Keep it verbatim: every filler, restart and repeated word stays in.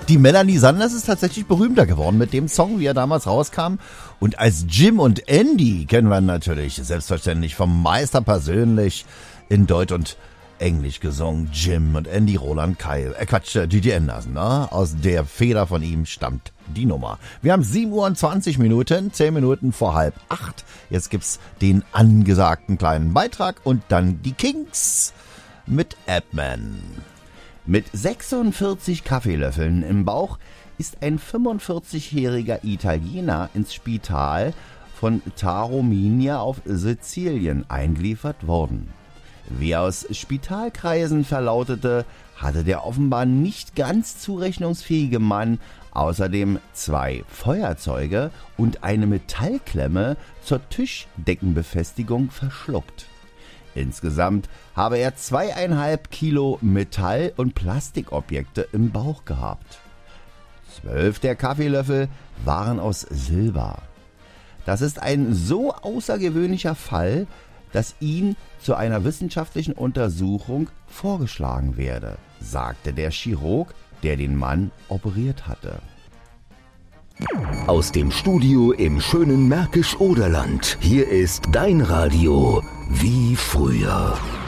Die Melanie Sanders ist tatsächlich berühmter geworden mit dem Song, wie er damals rauskam. Und als Jim und Andy kennen wir natürlich selbstverständlich vom Meister persönlich in Deutsch und Englisch gesungen. Jim und Andy, Roland Keil, äh Quatsch, G G Anderson, ne? Aus der Feder von ihm stammt die Nummer. Wir haben sieben Uhr und zwanzig Minuten, zehn Minuten vor halb acht. Jetzt gibt's den angesagten kleinen Beitrag und dann die Kings mit Abman. Mit sechsundvierzig Kaffeelöffeln im Bauch ist ein fünfundvierzigjähriger Italiener ins Spital von Taormina auf Sizilien eingeliefert worden. Wie aus Spitalkreisen verlautete, hatte der offenbar nicht ganz zurechnungsfähige Mann außerdem zwei Feuerzeuge und eine Metallklemme zur Tischdeckenbefestigung verschluckt. Insgesamt habe er zweieinhalb Kilo Metall- und Plastikobjekte im Bauch gehabt. Zwölf der Kaffeelöffel waren aus Silber. Das ist ein so außergewöhnlicher Fall, dass ihn zu einer wissenschaftlichen Untersuchung vorgeschlagen werde, sagte der Chirurg, der den Mann operiert hatte. Aus dem Studio im schönen Märkisch-Oderland. Hier ist dein Radio wie früher.